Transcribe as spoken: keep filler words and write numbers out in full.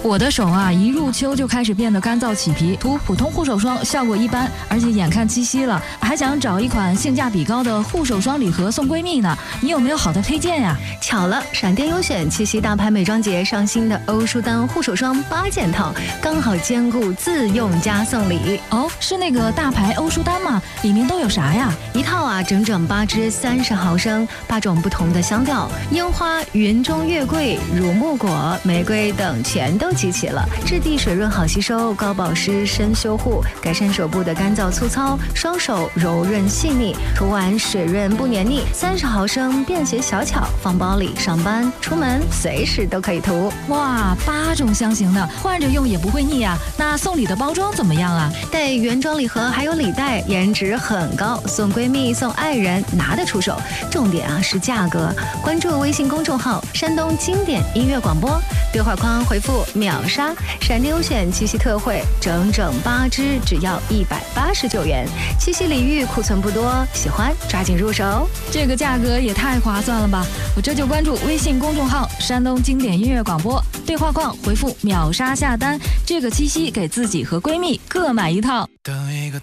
我的手啊，一入秋就开始变得干燥起皮，涂普通护手霜效果一般，而且眼看七夕了，还想找一款性价比高的护手霜礼盒送闺蜜呢。你有没有好的推荐呀？ 巧了，闪电优选七夕大牌美妆节上新的欧舒丹护手霜八件套，刚好兼顾自用加送礼。 哦，是那个大牌欧舒丹吗？里面都有啥呀？ 一套啊，整整八支，三十毫升，八种不同的香调，樱花、云中月桂、乳木果、玫瑰等全都集齐了。质地水润好吸收，高保湿深修护，改善手部的干燥粗糙，双手柔润细腻，涂完水润不黏腻。三十毫升，便携小巧，放包里，上班出门随时都可以涂。 哇，八种香型的，换着用也不会腻啊。那送礼的包装怎么样啊？ 带原装礼盒还有礼袋，颜值很高，送闺蜜送爱人拿得出手。重点啊是价格，关注微信公众号山东经典音乐广播，对话框回复秒杀，闪电优选七夕特惠，整整八支只要一百八十九元。七夕礼遇库存不多，喜欢抓紧入手。 这个价格也太划算了吧！我这就关注微信公众号山东经典音乐广播，对话框回复秒杀下单，这个七夕给自己和闺蜜各买一套。等一个